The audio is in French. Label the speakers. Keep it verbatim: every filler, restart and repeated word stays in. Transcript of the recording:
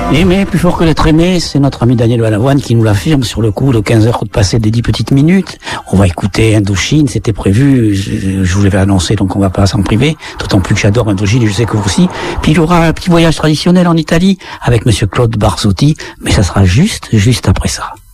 Speaker 1: Aimer plus fort que l'être aimé, c'est notre ami Daniel Balavoine qui nous l'affirme sur le coup de quinze heures passées des dix petites minutes. On va écouter Indochine, c'était prévu, je, je vous l'avais annoncé, donc on va pas s'en priver, d'autant plus que j'adore Indochine et je sais que vous aussi. Puis il y aura un petit voyage traditionnel en Italie avec monsieur Claude Barzotti, mais ça sera juste, juste après ça.